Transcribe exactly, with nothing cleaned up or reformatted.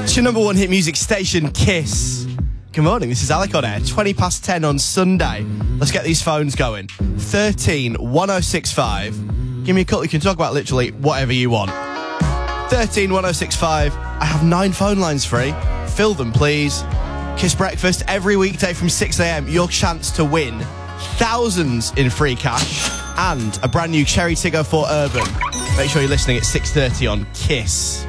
It's your number one hit music station, Kiss. Good morning, this is Alec on air, twenty past ten on Sunday. Let's get these phones going. thirteen one oh six five. Give me a call, you can talk about literally whatever you want. thirteen one oh six five. I have nine phone lines free. Fill them, please. Kiss Breakfast every weekday from six a.m. Your chance to win thousands in free cash and a brand new Cherry Tiggo for Urban. Make sure you're listening at six thirty on Kiss.